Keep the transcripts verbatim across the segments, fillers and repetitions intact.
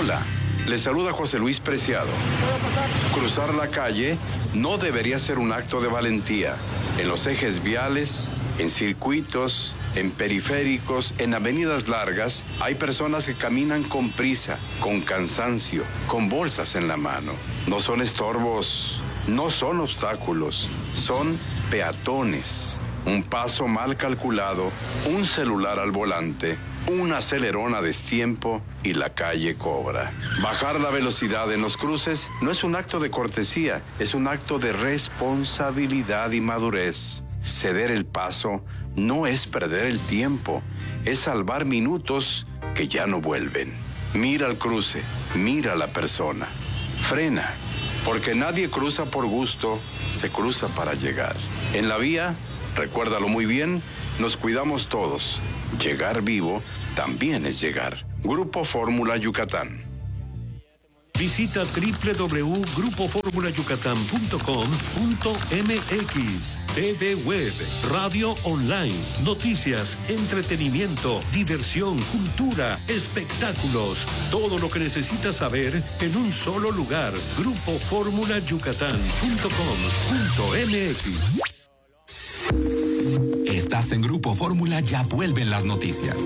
Hola, les saluda José Luis Preciado. Cruzar la calle no debería ser un acto de valentía. En los ejes viales, en circuitos, en periféricos, en avenidas largas, hay personas que caminan con prisa, con cansancio, con bolsas en la mano. No son estorbos, no son obstáculos, son peatones. Un paso mal calculado, un celular al volante, un acelerón a destiempo y la calle cobra. Bajar la velocidad en los cruces no es un acto de cortesía, es un acto de responsabilidad y madurez. Ceder el paso no es perder el tiempo, es salvar minutos que ya no vuelven. Mira el cruce, mira a la persona. Frena, porque nadie cruza por gusto, se cruza para llegar. En la vía, recuérdalo muy bien, nos cuidamos todos. Llegar vivo también es llegar. Grupo Fórmula Yucatán. Visita doble u doble u doble u punto grupo fórmula yucatán punto com punto m x. T V Web, radio online, noticias, entretenimiento, diversión, cultura, espectáculos. Todo lo que necesitas saber en un solo lugar. grupo fórmula yucatán punto com punto m x. Estás en Grupo Fórmula, ya vuelven las noticias.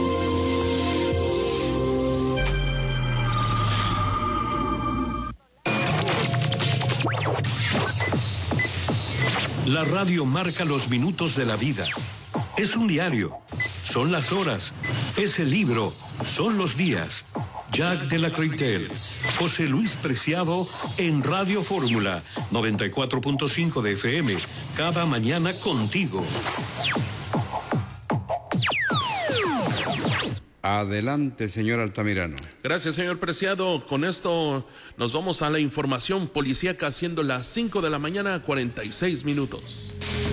La radio marca los minutos de la vida. Es un diario, son las horas, es el libro, son los días. Jack de la Creytel, José Luis Preciado en Radio Fórmula noventa y cuatro punto cinco de F M, cada mañana contigo. Adelante, señor Altamirano. Gracias, señor Preciado. Con esto nos vamos a la información policíaca, siendo las cinco de la mañana, cuarenta y seis minutos.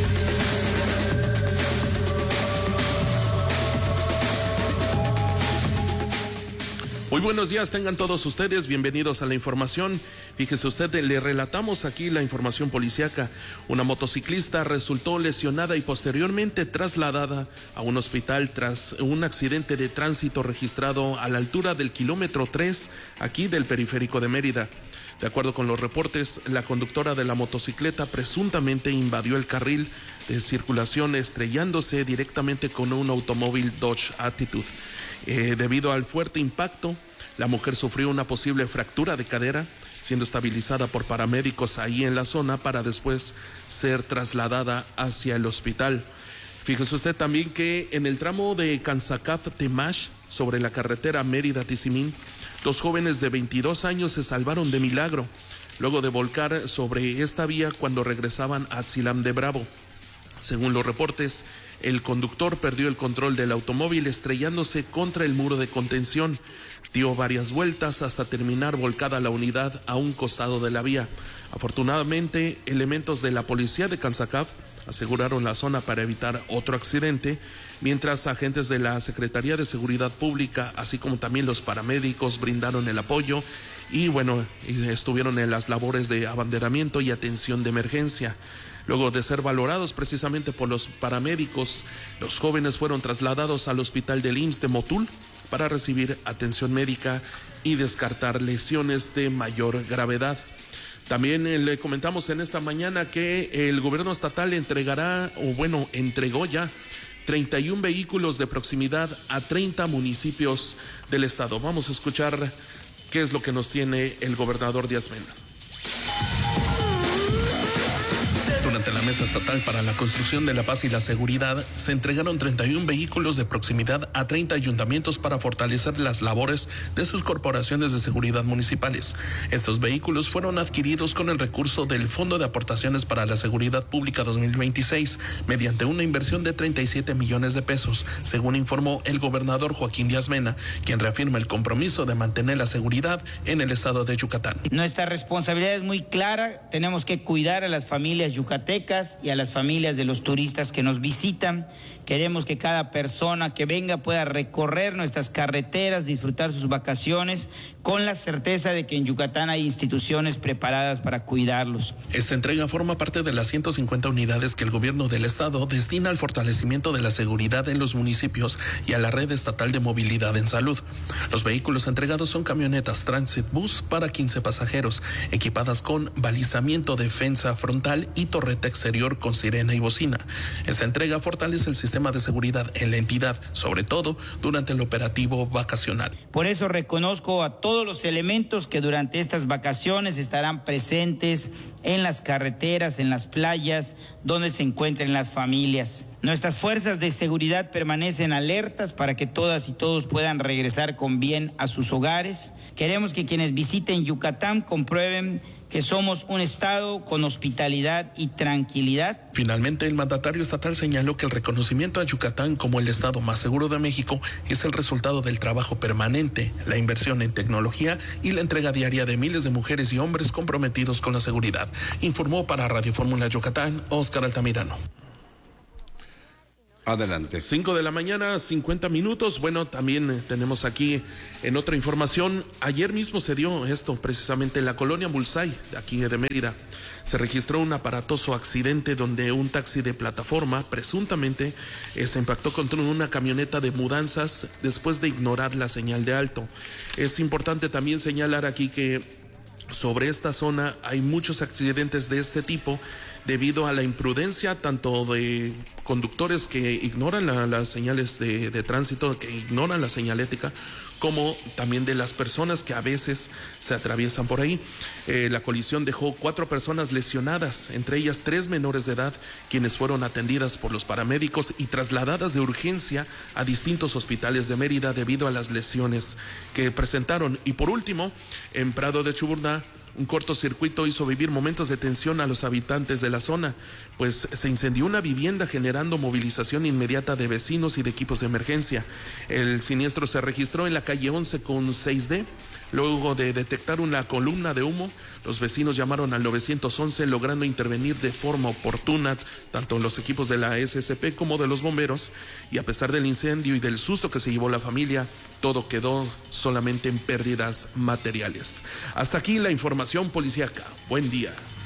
Muy buenos días, tengan todos ustedes, bienvenidos a la información. Fíjese usted, le relatamos aquí la información policíaca. Una motociclista resultó lesionada y posteriormente trasladada a un hospital tras un accidente de tránsito registrado a la altura del kilómetro tres, aquí del periférico de Mérida. De acuerdo con los reportes, la conductora de la motocicleta presuntamente invadió el carril de circulación, estrellándose directamente con un automóvil Dodge Attitude. Eh, debido al fuerte impacto, la mujer sufrió una posible fractura de cadera, siendo estabilizada por paramédicos ahí en la zona para después ser trasladada hacia el hospital. Fíjese usted también que en el tramo de Canzacaf-Temash, sobre la carretera Mérida-Tizimín, dos jóvenes de veintidós años se salvaron de milagro, luego de volcar sobre esta vía cuando regresaban a Atzilam de Bravo. Según los reportes, el conductor perdió el control del automóvil estrellándose contra el muro de contención. Dio varias vueltas hasta terminar volcada la unidad a un costado de la vía. Afortunadamente, elementos de la policía de Canzacaf aseguraron la zona para evitar otro accidente, mientras agentes de la Secretaría de Seguridad Pública, así como también los paramédicos, brindaron el apoyo y bueno, estuvieron en las labores de abanderamiento y atención de emergencia. Luego de ser valorados precisamente por los paramédicos, los jóvenes fueron trasladados al hospital del I M S S de Motul para recibir atención médica y descartar lesiones de mayor gravedad. También eh, le comentamos en esta mañana que el gobierno estatal entregará, o bueno, entregó ya treinta y un vehículos de proximidad a treinta municipios del estado. Vamos a escuchar qué es lo que nos tiene el gobernador Díaz Mena. Durante la Mesa Estatal para la Construcción de la Paz y la Seguridad, se entregaron treinta y un vehículos de proximidad a treinta ayuntamientos para fortalecer las labores de sus corporaciones de seguridad municipales. Estos vehículos fueron adquiridos con el recurso del Fondo de Aportaciones para la Seguridad Pública dos mil veintiséis, mediante una inversión de treinta y siete millones de pesos, según informó el gobernador Joaquín Díaz Mena, quien reafirma el compromiso de mantener la seguridad en el estado de Yucatán. Nuestra responsabilidad es muy clara, tenemos que cuidar a las familias yucatecas yucatecas y a las familias de los turistas que nos visitan. Queremos que cada persona que venga pueda recorrer nuestras carreteras, disfrutar sus vacaciones, con la certeza de que en Yucatán hay instituciones preparadas para cuidarlos. Esta entrega forma parte de las ciento cincuenta unidades que el gobierno del estado destina al fortalecimiento de la seguridad en los municipios y a la red estatal de movilidad en salud. Los vehículos entregados son camionetas Transit Bus para quince pasajeros, equipadas con balizamiento, defensa frontal y torreta exterior con sirena y bocina. Esta entrega fortalece el sistema de seguridad en la entidad, sobre todo durante el operativo vacacional. Por eso reconozco a todos los elementos que durante estas vacaciones estarán presentes en las carreteras, en las playas, donde se encuentren las familias. Nuestras fuerzas de seguridad permanecen alertas para que todas y todos puedan regresar con bien a sus hogares. Queremos que quienes visiten Yucatán comprueben que somos un estado con hospitalidad y tranquilidad. Finalmente, el mandatario estatal señaló que el reconocimiento a Yucatán como el estado más seguro de México es el resultado del trabajo permanente, la inversión en tecnología y la entrega diaria de miles de mujeres y hombres comprometidos con la seguridad. Informó para Radio Fórmula Yucatán, Óscar Altamirano. Adelante. cinco de la mañana, cincuenta minutos. Bueno, también eh, tenemos aquí en otra información. Ayer mismo se dio esto, precisamente en la colonia Mulsay, de aquí de Mérida. Se registró un aparatoso accidente donde un taxi de plataforma presuntamente eh, se impactó contra una camioneta de mudanzas después de ignorar la señal de alto. Es importante también señalar aquí que sobre esta zona hay muchos accidentes de este tipo debido a la imprudencia tanto de conductores que ignoran la, las señales de, de tránsito, que ignoran la señalética, como también de las personas que a veces se atraviesan por ahí. Eh, la colisión dejó cuatro personas lesionadas, entre ellas tres menores de edad, quienes fueron atendidas por los paramédicos y trasladadas de urgencia a distintos hospitales de Mérida debido a las lesiones que presentaron. Y por último, en Prado de Chuburná, un cortocircuito hizo vivir momentos de tensión a los habitantes de la zona, pues se incendió una vivienda generando movilización inmediata de vecinos y de equipos de emergencia. El siniestro se registró en la calle once con seis D. Luego de detectar una columna de humo, los vecinos llamaron al nueve once, logrando intervenir de forma oportuna tanto los equipos de la S S P como de los bomberos, y a pesar del incendio y del susto que se llevó la familia, todo quedó solamente en pérdidas materiales. Hasta aquí la información policíaca. Buen día.